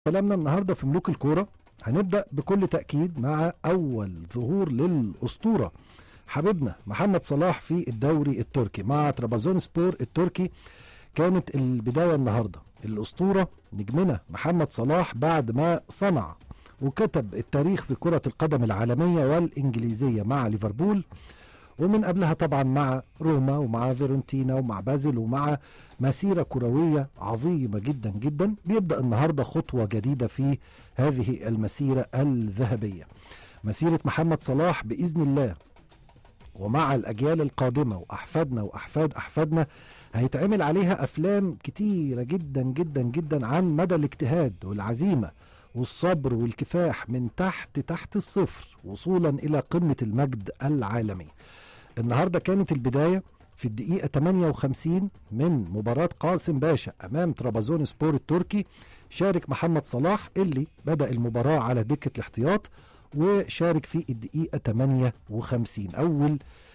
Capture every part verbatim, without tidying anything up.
كلامنا النهارده في ملوك الكوره هنبدا بكل تاكيد مع اول ظهور للاسطوره حبيبنا محمد صلاح في الدوري التركي مع ترابزونسبور التركي. كانت البدايه النهارده الاسطوره نجمنا محمد صلاح بعد ما صنع وكتب التاريخ في كره القدم العالميه والانجليزيه مع ليفربول، ومن قبلها طبعا مع روما ومع فيرونتينا ومع بازل ومع مسيرة كروية عظيمة جدا جدا. بيبدأ النهاردة خطوة جديدة في هذه المسيرة الذهبية، مسيرة محمد صلاح بإذن الله، ومع الأجيال القادمة وأحفادنا وأحفاد أحفادنا هيتعمل عليها أفلام كتيرة جدا جدا جدا عن مدى الاجتهاد والعزيمة والصبر والكفاح من تحت تحت الصفر وصولا إلى قمة المجد العالمي. النهاردة كانت البداية في الدقيقة ثمانية وخمسين من مباراة قاسم باشا أمام ترابزونسبور التركي. شارك محمد صلاح اللي بدأ المباراة على دكة الاحتياط وشارك في الدقيقة ثمانية وخمسين. أول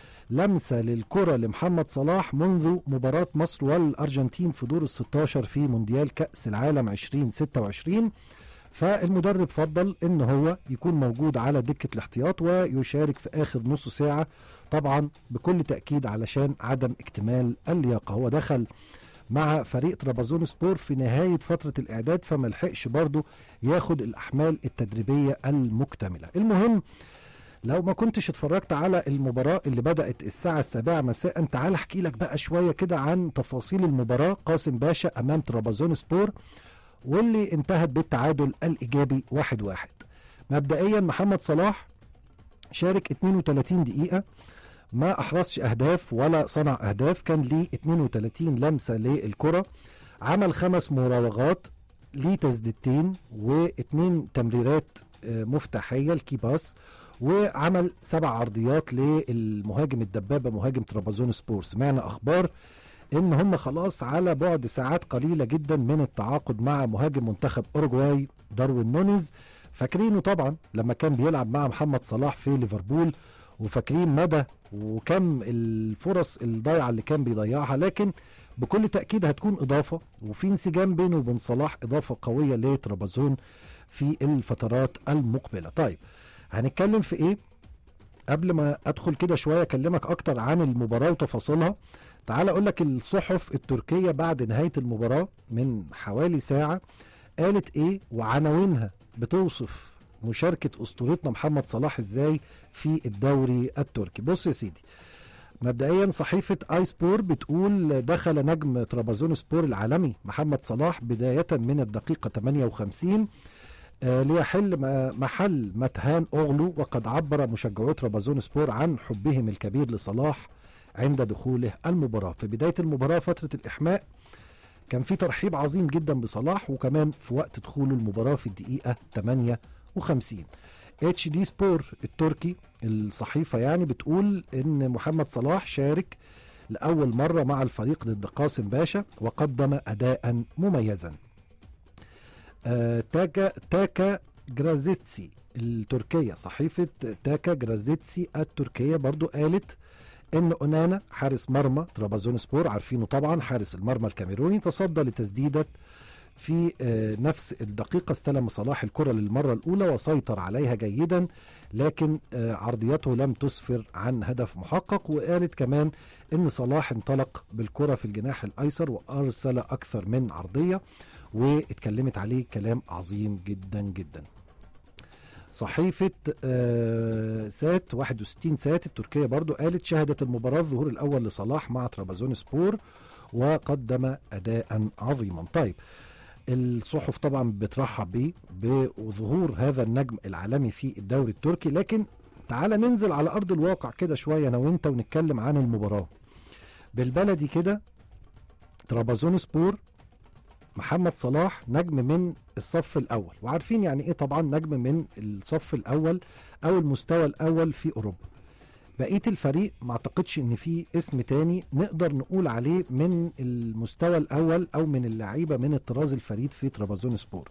لمسة للكرة لمحمد صلاح منذ مباراة مصر والأرجنتين في دور الستاشر في مونديال كأس العالم عشرين ستة وعشرين. فالمدرب فضل ان هو يكون موجود على دكة الاحتياط ويشارك في اخر نص ساعة، طبعا بكل تأكيد علشان عدم اكتمال اللياقة. هو دخل مع فريق ترابزونسبور في نهاية فترة الاعداد فما لحقش برضه ياخد الاحمال التدريبية المكتملة. المهم لو ما كنتش اتفرجت على المباراة اللي بدأت الساعة السابعة مساء، تعال احكي لك بقى شوية كده عن تفاصيل المباراة قاسم باشا امام ترابزونسبور واللي انتهت بالتعادل الإيجابي واحد واحد. مبدئيا محمد صلاح شارك اثنين وثلاثين دقيقة، ما أحرزش أهداف ولا صنع أهداف، كان ليه اثنين وثلاثين لمسة للكرة، عمل خمس مراوغات، ليه تسديدتين واثنين تمريرات مفتاحية الكيباس، وعمل سبع عرضيات للمهاجم الدبابة مهاجم ترابزونسبور. سمعنا أخبار ان هم خلاص على بعد ساعات قليلة جدا من التعاقد مع مهاجم منتخب اوروجواي داروين نونيز. فاكرينه طبعا لما كان بيلعب مع محمد صلاح في ليفربول، وفاكرين مدى وكم الفرص الضايعة اللي كان بيضيعها، لكن بكل تأكيد هتكون اضافة وفي انسجام بينه وبين صلاح، اضافة قوية لترابزون في الفترات المقبلة. طيب هنتكلم في ايه؟ قبل ما ادخل كده شوية اكلمك اكتر عن المباراة وتفاصيلها، تعال اقول لك الصحف التركية بعد نهاية المباراة من حوالي ساعة قالت ايه وعناوينها بتوصف مشاركة اسطورتنا محمد صلاح ازاي في الدوري التركي. بص يا سيدي، مبدئيا صحيفة اي سبور بتقول دخل نجم ترابزونسبور العالمي محمد صلاح بداية من الدقيقة ثمانية وخمسين آه ليحل محل متهان اوغلو، وقد عبر مشجعو ترابزونسبور عن حبهم الكبير لصلاح عند دخوله المباراة. في بداية المباراة فترة الإحماء كان في ترحيب عظيم جدا بصلاح، وكمان في وقت دخوله المباراة في الدقيقة ثمانية وخمسين. اتش دي سبور التركي الصحيفة يعني بتقول ان محمد صلاح شارك لأول مرة مع الفريق ضد قاسم باشا وقدم أداء مميزا. آه تاكا تاكا جرازيتسي التركية، صحيفة تاكا جرازيتسي التركية برضو قالت ان اونانا حارس مرمى ترابزونسبور، عارفينه طبعا حارس المرمى الكاميروني، تصدى لتسديدة في نفس الدقيقة، استلم صلاح الكرة للمرة الأولى وسيطر عليها جيدا، لكن عرضيته لم تسفر عن هدف محقق. وقالت كمان ان صلاح انطلق بالكرة في الجناح الأيسر وأرسل أكثر من عرضية، واتكلمت عليه كلام عظيم جدا جدا. صحيفة آه سات واحد وستين سات التركية برضو قالت شهدت المباراة الظهور الأول لصلاح مع ترابزونسبور وقدم أداء عظيما. طيب الصحف طبعا بترحب بيه بظهور هذا النجم العالمي في الدوري التركي، لكن تعال ننزل على أرض الواقع كده شوية أنا وإنت ونتكلم عن المباراة بالبلدي كده. ترابزونسبور محمد صلاح نجم من الصف الأول، وعارفين يعني إيه طبعا نجم من الصف الأول أو المستوى الأول في أوروبا. بقية الفريق ما اعتقدش إن في اسم تاني نقدر نقول عليه من المستوى الأول أو من اللعيبة من الطراز الفريد في ترابزونسبور.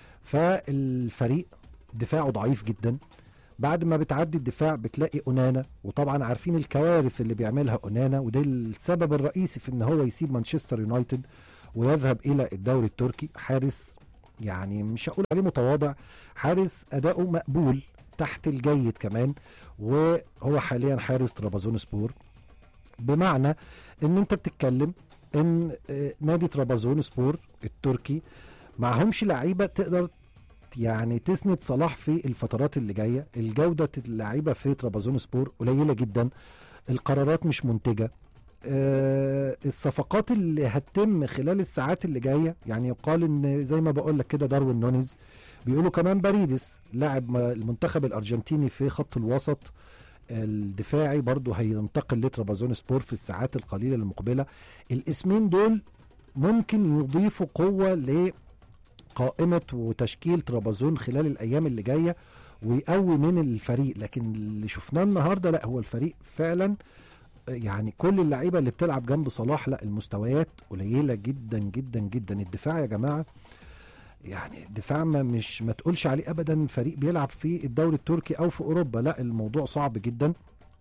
فالفريق دفاعه ضعيف جدا، بعد ما بتعدي الدفاع بتلاقي اونانا، وطبعا عارفين الكوارث اللي بيعملها اونانا، وده السبب الرئيسي في ان هو يسيب مانشستر يونايتد ويذهب الى الدوري التركي. حارس يعني مش هقول عليه متواضع، حارس اداؤه مقبول تحت الجيد كمان، وهو حاليا حارس طرابزون سبور. بمعنى ان انت بتتكلم ان نادي طرابزون سبور التركي معهمش لعيبه تقدر يعني تسند صلاح في الفترات اللي جايه. الجوده اللعيبه في طرابزون سبور قليله جدا، القرارات مش منتجه. آه الصفقات اللي هتتم خلال الساعات اللي جايه، يعني يقال ان زي ما بقول لك كده داروين نونيز، بيقولوا كمان باريدس لاعب المنتخب الارجنتيني في خط الوسط الدفاعي برضو هينتقل لطرابزون سبور في الساعات القليله المقبله. الاسمين دول ممكن يضيفوا قوه لقائمه وتشكيل طرابزون خلال الايام اللي جايه ويقوي من الفريق. لكن اللي شفناه النهارده لا، هو الفريق فعلا يعني كل اللعيبه اللي بتلعب جنب صلاح لا المستويات قليله جدا جدا جدا. الدفاع يا جماعه يعني الدفاع ما مش ما تقولش عليه ابدا فريق بيلعب في الدوري التركي او في اوروبا، لا الموضوع صعب جدا.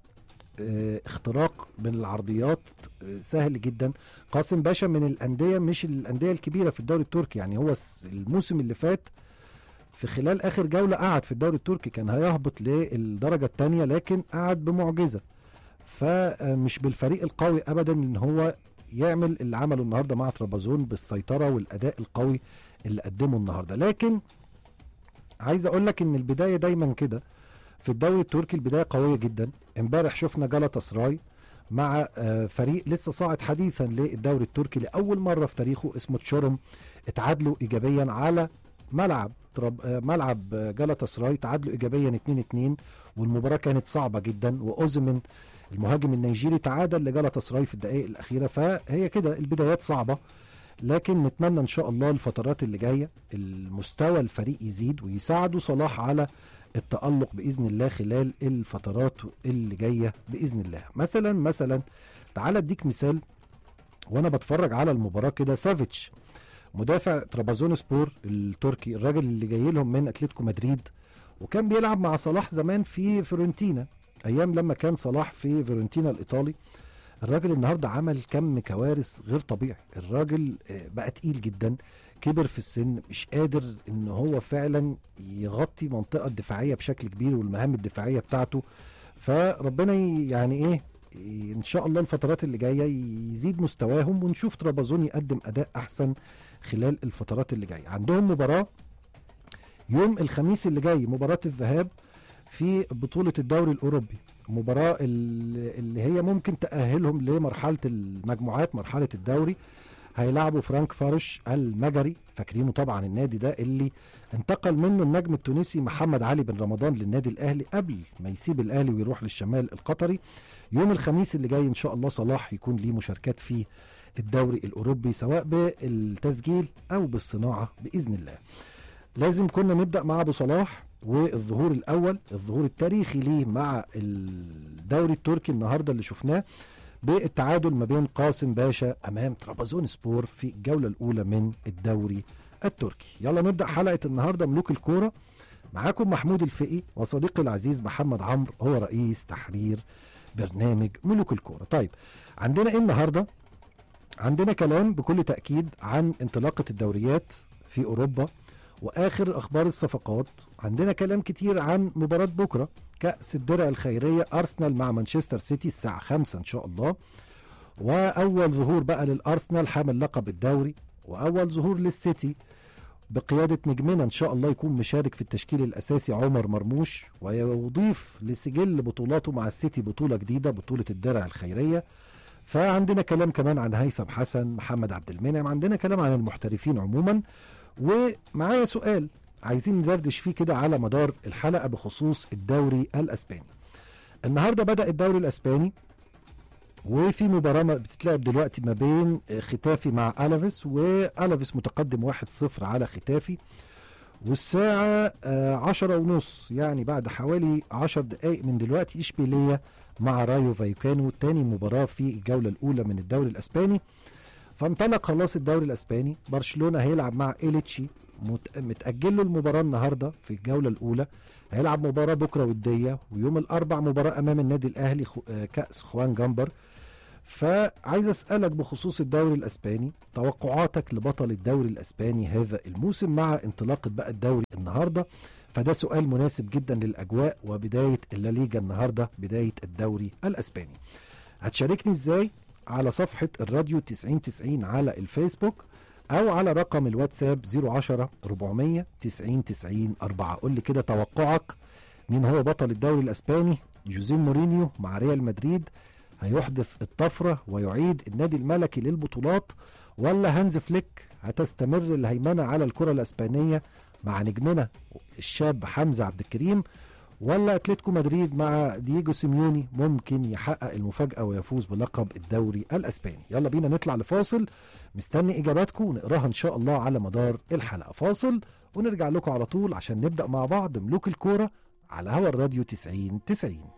اه اختراق من العرضيات اه سهل جدا. قاسم باشا من الانديه مش الانديه الكبيره في الدوري التركي، يعني هو الموسم اللي فات في خلال اخر جوله قعد في الدوري التركي، كان هيهبط للدرجه الثانيه لكن قعد بمعجزه. فمش بالفريق القوي ابدا ان هو يعمل اللي عمله النهارده مع طرابزون بالسيطره والاداء القوي اللي قدمه النهارده. لكن عايز اقول لك ان البدايه دايما كده في الدوري التركي، البدايه قويه جدا. امبارح شفنا جالاتا سراي مع فريق لسه صاعد حديثا للدوري التركي لاول مره في تاريخه اسمه تشورم، اتعادلوا ايجابيا على ملعب ملعب جالاتا سراي، تعادلوا ايجابيا اتنين اتنين، والمباراه كانت صعبه جدا. واوزمن المهاجم النيجيري تعادل لجالاتا سراي في الدقائق الاخيره. فهي كده البدايات صعبه، لكن نتمنى ان شاء الله الفترات اللي جايه المستوى الفريق يزيد ويساعدوا صلاح على التألق باذن الله خلال الفترات اللي جايه باذن الله. مثلا مثلا تعال اديك مثال، وانا بتفرج على المباراه كده سافيتش مدافع طرابزون سبور التركي، الراجل اللي جاي لهم من اتلتيكو مدريد وكان بيلعب مع صلاح زمان في فيورنتينا ايام لما كان صلاح في فيورنتينا الايطالي. الراجل النهارده عمل كم كوارث غير طبيعي. الراجل بقى تقيل جدا، كبر في السن، مش قادر ان هو فعلا يغطي منطقه الدفاعيه بشكل كبير والمهام الدفاعيه بتاعته. فربنا يعني ايه ان شاء الله الفترات اللي جايه يزيد مستواهم ونشوف طرابزون يقدم اداء احسن خلال الفترات اللي جايه. عندهم مباراه يوم الخميس اللي جاي، مباراه الذهاب في بطوله الدوري الاوروبي، مباراة اللي هي ممكن تأهلهم لمرحلة المجموعات مرحلة الدوري. هيلعبوا فرانك فارش المجري، فاكرينه طبعا النادي ده اللي انتقل منه النجم التونسي محمد علي بن رمضان للنادي الأهلي قبل ما يسيب الأهلي ويروح للشمال القطري. يوم الخميس اللي جاي إن شاء الله صلاح يكون ليه مشاركات في الدوري الأوروبي سواء بالتسجيل أو بالصناعة بإذن الله. لازم كنا نبدأ مع أبو صلاح والظهور الاول، الظهور التاريخي ليه مع الدوري التركي النهارده اللي شفناه بالتعادل ما بين قاسم باشا امام طرابزون سبور في الجوله الاولى من الدوري التركي. يلا نبدا حلقه النهارده ملوك الكوره. معاكم محمود الفقي وصديقي العزيز محمد عمرو، هو رئيس تحرير برنامج ملوك الكوره. طيب عندنا ايه النهارده؟ عندنا كلام بكل تاكيد عن انطلاقه الدوريات في اوروبا واخر اخبار الصفقات. عندنا كلام كتير عن مباراة بكرة كأس الدرع الخيرية، ارسنال مع مانشستر سيتي الساعة خمسة ان شاء الله. واول ظهور بقى للارسنال حامل لقب الدوري، واول ظهور للسيتي بقيادة نجمنا ان شاء الله يكون مشارك في التشكيل الاساسي عمر مرموش، ويضيف لسجل بطولاته مع السيتي بطولة جديدة، بطولة الدرع الخيرية. فعندنا كلام كمان عن هيثم حسن، محمد عبد المنعم، عندنا كلام عن المحترفين عموما. ومعايا سؤال عايزين ندردش فيه كده على مدار الحلقة بخصوص الدوري الأسباني. النهاردة بدأ الدوري الأسباني وفي مباراة بتتلعب دلوقتي ما بين ختافي مع ألافيس، وألافيس متقدم واحد صفر على ختافي، والساعة عشرة ونص يعني بعد حوالي عشر دقايق من دلوقتي إشبيلية مع رايو فايكانو، تاني مباراة في الجولة الأولى من الدوري الأسباني. فانطلق خلاص الدوري الاسباني. برشلونه هيلعب مع إليتشي، متاجل له المباراه النهارده في الجوله الاولى، هيلعب مباراه بكره وديه، ويوم الاربع مباراه امام النادي الاهلي كاس خوان جامبر. فعايز اسألك بخصوص الدوري الاسباني، توقعاتك لبطل الدوري الاسباني هذا الموسم مع انطلاقة بقى الدوري النهاردة. فده سؤال مناسب جدا للاجواء وبداية الليجا النهاردة، بداية الدوري الاسباني. هتشاركني ازاي؟ على صفحة الراديو تسعين تسعين على الفيسبوك، او على رقم الواتساب صفر عشرة أربعمية تسعين تسعين أربعة. قول لي كده توقعك، مين هو بطل الدوري الاسباني؟ جوزيه مورينيو مع ريال مدريد هيحدث الطفرة ويعيد النادي الملكي للبطولات، ولا هانز فليك هتستمر الهيمنة على الكرة الاسبانية مع نجمنا الشاب حمزة عبد الكريم، ولا اتلتيكو مدريد مع دييجو سيميوني ممكن يحقق المفاجأة ويفوز بلقب الدوري الاسباني؟ يلا بينا نطلع لفاصل، مستني اجاباتكم ونقراها ان شاء الله على مدار الحلقة. فاصل ونرجع لكم على طول عشان نبدأ مع بعض ملوك الكورة على هوا الراديو تسعين تسعين.